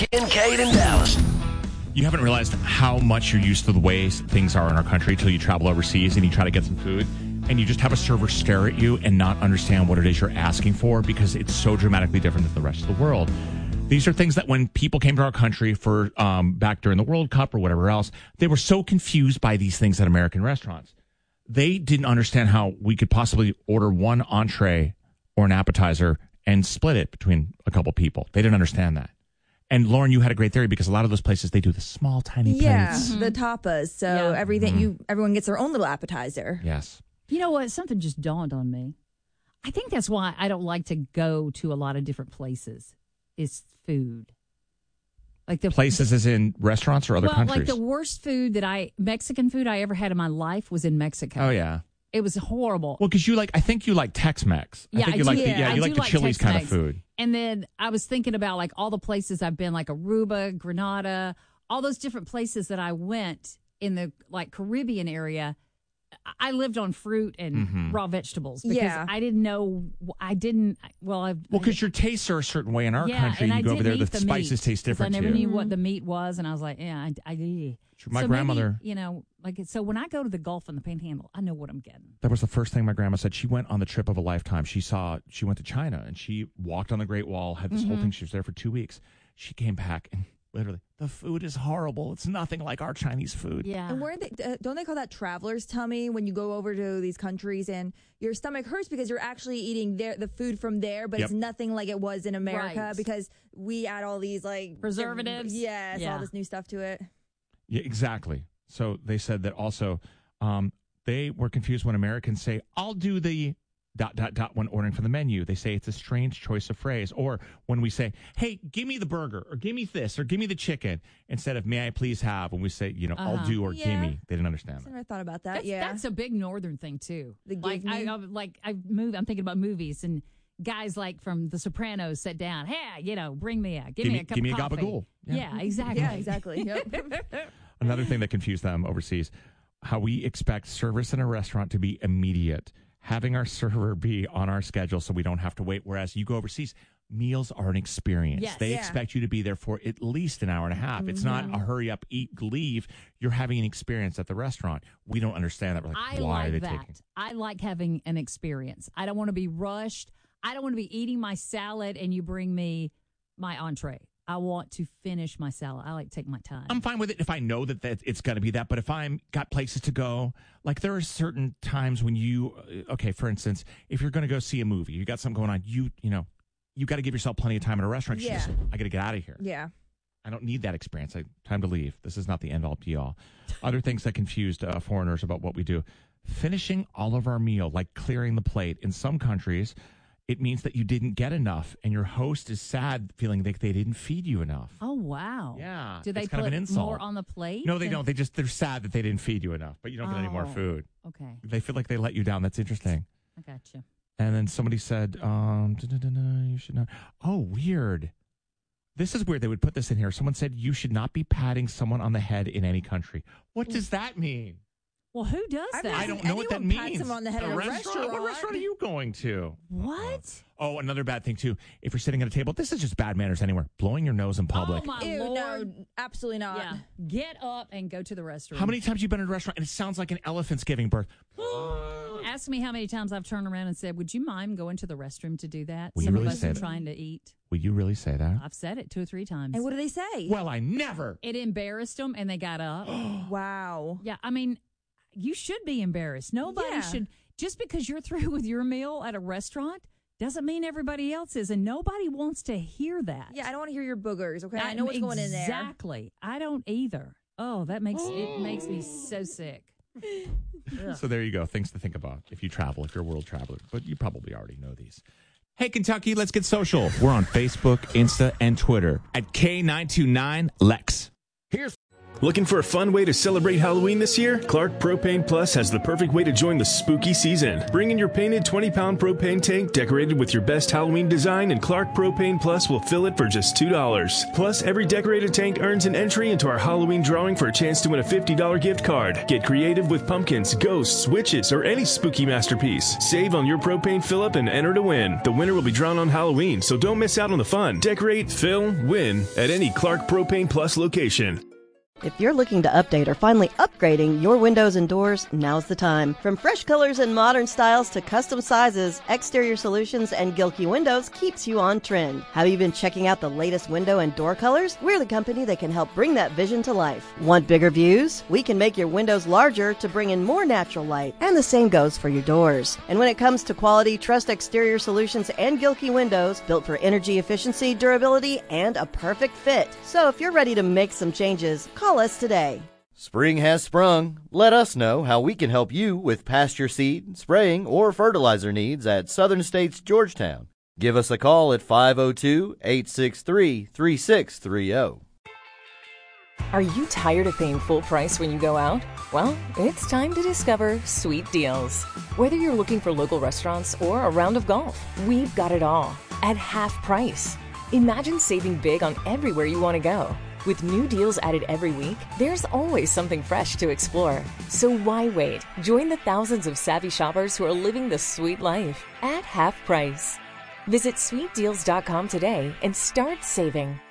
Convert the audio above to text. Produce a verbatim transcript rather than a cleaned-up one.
Kincaid in Dallas. You haven't realized how much you're used to the ways things are in our country until you travel overseas and you try to get some food and you just have a server stare at you and not understand what it is you're asking for because it's so dramatically different than the rest of the world. These are things that when people came to our country for um, back during the World Cup or whatever else, they were so confused by these things at American restaurants. They didn't understand how we could possibly order one entree or an appetizer and split it between a couple people. They didn't understand that. And Lauren, you had a great theory because a lot of those places, they do the small, tiny yeah, plates. Yeah, mm-hmm. the tapas. So yeah. everything mm-hmm. you, everyone gets their own little appetizer. Yes. You know what? Something just dawned on me. I think that's why I don't like to go to a lot of different places. Is food. Like the places as in restaurants or other well, countries? Like the worst food that I, Mexican food I ever had in my life was in Mexico. Oh, yeah. It was horrible. Well, because you like, I think you like Tex-Mex. Yeah, I think I you do, like yeah, the, yeah, I you like do the like Chili's Tex-Mex. kind of food. And then I was thinking about like all the places I've been, like Aruba, Grenada, all those different places that I went in the like Caribbean area. I lived on fruit and mm-hmm. raw vegetables because yeah. I didn't know. I didn't. Well, I well, because your tastes are a certain way in our yeah, country. And You I go over there, the, the spices meat, taste different I never too. knew what the meat was, and I was like, yeah, I, I did. My so grandmother, maybe, you know, like so when I go to the Gulf and the Panhandle, I know what I'm getting. That was the first thing my grandma said. She went on the trip of a lifetime. She saw. She went to China and she walked on the Great Wall. Had this mm-hmm. whole thing. She was there for two weeks. She came back and literally, the food is horrible. It's nothing like our Chinese food. Yeah. And where they, uh, don't they call that traveler's tummy when you go over to these countries and your stomach hurts because you're actually eating their, the food from there, but Yep. it's nothing like it was in America Right. because we add all these like Preservatives? Yes, Yeah. all this new stuff to it. Yeah, exactly. So they said that also um, they were confused when Americans say, I'll do the dot, dot, dot when ordering from the menu. They say it's a strange choice of phrase. Or when we say, hey, give me the burger or give me this or give me the chicken instead of may I please have. When we say, you know, Uh-huh. I'll do or Yeah. give me. They didn't understand I that. never thought about that. That's, yeah. that's a big northern thing too. The give like me? I, I like I move. I'm thinking about movies and guys like from The Sopranos sit down. Hey, you know, bring me a give, Give me me- a cup give me of a coffee. gabagool. Yeah. Yeah, exactly. yeah, exactly. Yep. Another thing that confused them overseas, how we expect service in a restaurant to be immediate, having our server be on our schedule so we don't have to wait. Whereas you go overseas, meals are an experience. Yes. They Yeah. expect you to be there for at least an hour and a half. It's not a hurry up, eat, leave. You're having an experience at the restaurant. We don't understand that. We're like, I why like are they that. taking? I like having an experience. I don't want to be rushed. I don't want to be eating my salad and you bring me my entree. I want to finish my salad. I like to take my time. I'm fine with it if I know that, that it's going to be that. But if I'm got places to go, like there are certain times when you, uh, okay, for instance, if you're going to go see a movie, you got something going on, you, you know, you got to give yourself plenty of time in a restaurant. Yeah. Just, I got to get out of here. Yeah. I don't need that experience. I, time to leave. This is not the end all be all. Other things that confused uh, foreigners about what we do. Finishing all of our meal, like clearing the plate. In some countries, it means that you didn't get enough, and your host is sad, feeling like they didn't feed you enough. oh, wow. Yeah, Do they it's put kind of an insult. more on the plate? No, they than- don't. They just they're sad that they didn't feed you enough, but you don't get any more Oh. food. Okay. They feel like they let you down. That's interesting. I got you. And then somebody said, um, "Da-da-da-da, you should not." Oh, weird. This is weird. They would put this in here. Someone said you should not be patting someone on the head in any country. What does that mean? Well, who does I've that? never I don't seen know what that anyone pat means. someone on the head a at a restaurant? restaurant. What restaurant are you going to? What? Oh, another bad thing too. If you're sitting at a table, this is just bad manners anywhere. Blowing your nose in public. Oh, my Ew, Lord. no, absolutely not. Yeah. Get up and go to the restroom. How many times you been in a restaurant and it sounds like an elephant's giving birth? Ask me how many times I've turned around and said, would you mind going to the restroom to do that? Will you Some really of us say are that? trying to eat. Will you really say that? I've said it two or three times. And what do they say? Well, I never. It embarrassed them and they got up. Wow. Yeah, I mean, you should be embarrassed. Nobody Yeah. should, just because you're through with your meal at a restaurant doesn't mean everybody else is. And nobody wants to hear that. Yeah, I don't want to hear your boogers, okay? I know what's going in there. Exactly. I don't either. Oh, that makes, it makes me so sick. Ugh. So there you go. Things to think about if you travel, if you're a world traveler. But you probably already know these. Hey, Kentucky, let's get social. We're on Facebook, Insta, and Twitter at K nine two nine Lex. Here's Looking for a fun way to celebrate Halloween this year? Clark Propane Plus has the perfect way to join the spooky season. Bring in your painted twenty pound propane tank decorated with your best Halloween design, and Clark Propane Plus will fill it for just two dollars. Plus, every decorated tank earns an entry into our Halloween drawing for a chance to win a fifty dollars gift card. Get creative with pumpkins, ghosts, witches, or any spooky masterpiece. Save on your propane fill-up and enter to win. The winner will be drawn on Halloween, so don't miss out on the fun. Decorate, fill, win at any Clark Propane Plus location. If you're looking to update or finally upgrading your windows and doors, now's the time. From fresh colors and modern styles to custom sizes, Exterior Solutions and Gilkey Windows keeps you on trend. Have you been checking out the latest window and door colors? We're the company that can help bring that vision to life. Want bigger views? We can make your windows larger to bring in more natural light, and the same goes for your doors. And when it comes to quality, trust Exterior Solutions and Gilkey Windows, built for energy efficiency, durability, and a perfect fit. So if you're ready to make some changes, call us today. Spring has sprung. Let us know how we can help you with pasture seed, spraying, or fertilizer needs at Southern States Georgetown. Give us a call at five oh two, eight six three, three six three oh. Are you tired of paying full price when you go out? Well, it's time to discover Sweet Deals. Whether you're looking for local restaurants or a round of golf, we've got it all at half price. Imagine saving big on everywhere you want to go. With new deals added every week, there's always something fresh to explore. So why wait? Join the thousands of savvy shoppers who are living the sweet life at half price. Visit sweet deals dot com today and start saving.